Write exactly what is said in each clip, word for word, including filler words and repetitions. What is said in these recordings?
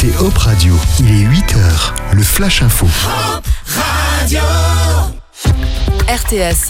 écoutez Hop Radio. Il est huit heures, le Flash Info. Hop Radio. R T S.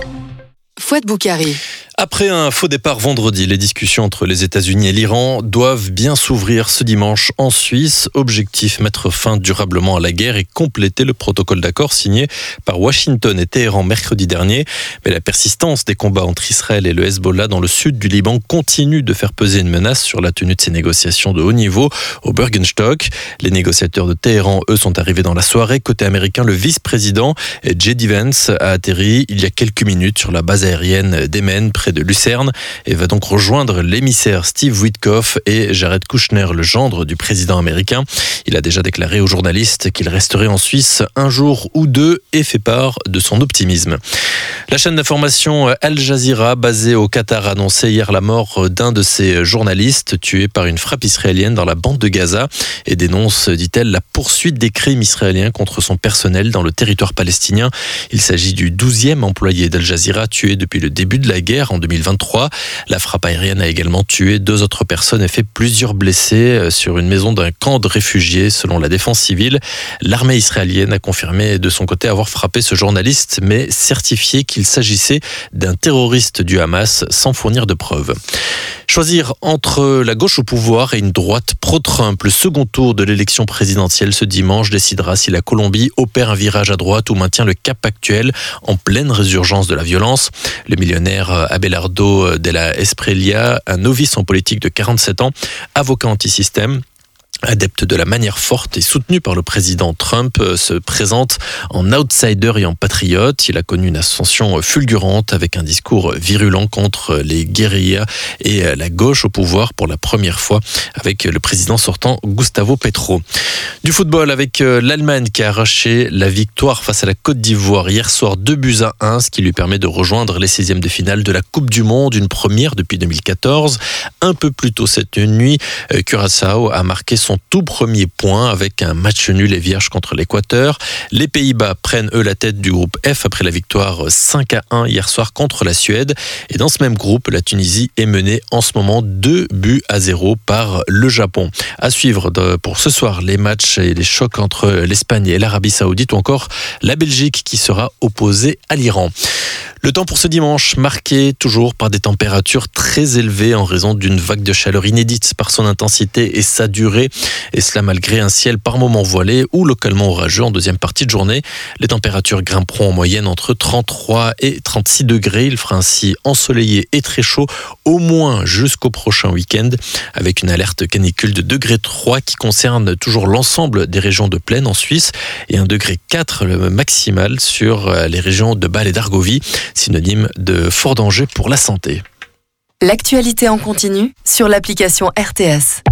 Fouad Boukari. Après un faux départ vendredi, les discussions entre les États-Unis et l'Iran doivent bien s'ouvrir ce dimanche en Suisse. Objectif, mettre fin durablement à la guerre et compléter le protocole d'accord signé par Washington et Téhéran mercredi dernier. Mais la persistance des combats entre Israël et le Hezbollah dans le sud du Liban continue de faire peser une menace sur la tenue de ces négociations de haut niveau au Bürgenstock. Les négociateurs de Téhéran, eux, sont arrivés dans la soirée. Côté américain, le vice-président J D Vance a atterri il y a quelques minutes sur la base aérienne d'Emen, près de Lucerne, et va donc rejoindre l'émissaire Steve Witkoff et Jared Kushner, le gendre du président américain. Il a déjà déclaré aux journalistes qu'il resterait en Suisse un jour ou deux et fait part de son optimisme. La chaîne d'information Al Jazeera, basée au Qatar, a annoncé hier la mort d'un de ses journalistes tué par une frappe israélienne dans la bande de Gaza et dénonce, dit-elle, la poursuite des crimes israéliens contre son personnel dans le territoire palestinien. Il s'agit du douzième employé d'Al Jazeera tué depuis le début de la guerre en deux mille vingt-trois. La frappe aérienne a également tué deux autres personnes et fait plusieurs blessés sur une maison d'un camp de réfugiés, selon la défense civile. L'armée israélienne a confirmé de son côté avoir frappé ce journaliste, mais certifié qu'il s'agissait d'un terroriste du Hamas sans fournir de preuves. Choisir entre la gauche au pouvoir et une droite pro-Trump, le second tour de l'élection présidentielle ce dimanche décidera si la Colombie opère un virage à droite ou maintient le cap actuel en pleine résurgence de la violence. Le millionnaire Abelardo de la Espriella, un novice en politique de quarante-sept ans, avocat anti-système, adepte de la manière forte et soutenu par le président Trump, se présente en outsider et en patriote. Il a connu une ascension fulgurante avec un discours virulent contre les guérillas et la gauche au pouvoir pour la première fois avec le président sortant Gustavo Petro. Du football avec l'Allemagne qui a arraché la victoire face à la Côte d'Ivoire hier soir, deux buts à un, ce qui lui permet de rejoindre les seizièmes de finale de la Coupe du Monde, une première depuis deux mille quatorze. Un peu plus tôt cette nuit, Curaçao a marqué son tout premier point avec un match nul et vierge contre l'Équateur. Les Pays-Bas prennent eux la tête du groupe F après la victoire cinq à un hier soir contre la Suède. Et dans ce même groupe, la Tunisie est menée en ce moment deux buts à zéro par le Japon. À suivre de, pour ce soir les matchs et les chocs entre l'Espagne et l'Arabie Saoudite ou encore la Belgique qui sera opposée à l'Iran. Le temps pour ce dimanche, marqué toujours par des températures très élevées en raison d'une vague de chaleur inédite par son intensité et sa durée. Et cela malgré un ciel par moments voilé ou localement orageux en deuxième partie de journée. Les températures grimperont en moyenne entre trente-trois et trente-six degrés. Il fera ainsi ensoleillé et très chaud au moins jusqu'au prochain week-end avec une alerte canicule de degré trois qui concerne toujours l'ensemble des régions de plaine en Suisse et un degré quatre le maximal sur les régions de Bâle et d'Argovie. Synonyme de fort danger pour la santé. L'actualité en continu sur l'application R T S.